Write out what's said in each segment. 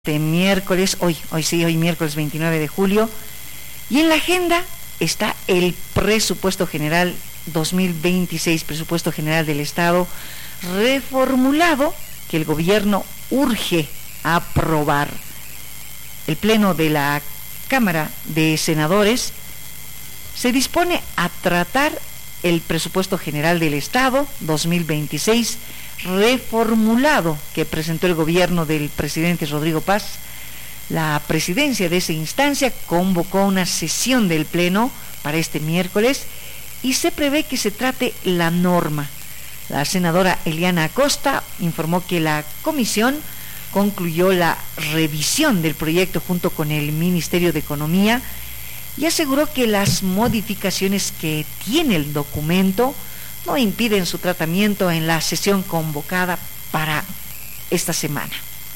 De miércoles, hoy miércoles 29 de julio, y en la agenda está el presupuesto general 2026, presupuesto general del Estado reformulado, que el gobierno urge aprobar. El Pleno de la Cámara de Senadores se dispone a tratar el presupuesto general del Estado 2026 reformulado que presentó el gobierno del presidente Rodrigo Paz. La presidencia de esa instancia convocó una sesión del Pleno para este miércoles y se prevé que se trate la norma. La senadora Eliana Acosta informó que la comisión concluyó la revisión del proyecto junto con el Ministerio de Economía y aseguró que las modificaciones que tiene el documento no impiden su tratamiento en la sesión convocada para esta semana.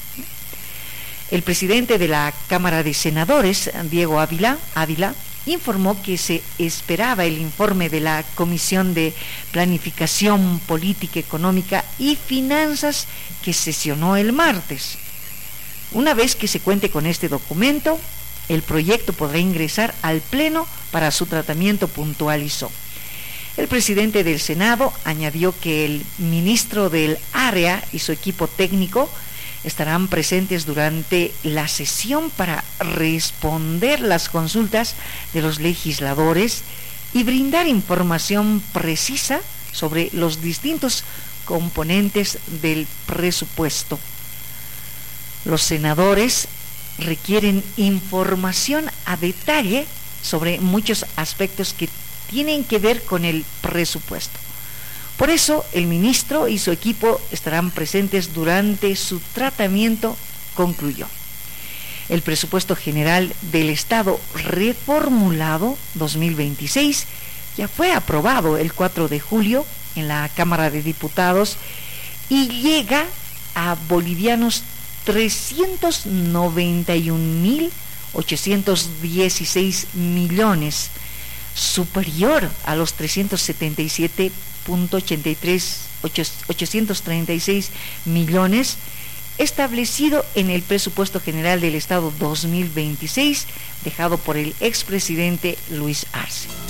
El presidente de la Cámara de Senadores, Diego Ávila, informó que se esperaba el informe de la Comisión de Planificación Política Económica y Finanzas que sesionó el martes. Una vez que se cuente con este documento, el proyecto podrá ingresar al Pleno para su tratamiento, puntualizó. El presidente del Senado añadió que el ministro del área y su equipo técnico estarán presentes durante la sesión para responder las consultas de los legisladores y brindar información precisa sobre los distintos componentes del presupuesto. Los senadores requieren información a detalle sobre muchos aspectos que tienen que ver con el presupuesto. Por eso, el ministro y su equipo estarán presentes durante su tratamiento, concluyó. El presupuesto general del Estado reformulado 2026 ya fue aprobado el 4 de julio en la Cámara de Diputados y llega a bolivianos 391.816 millones, superior a los 836 millones establecido en el presupuesto general del Estado 2026 dejado por el expresidente Luis Arce.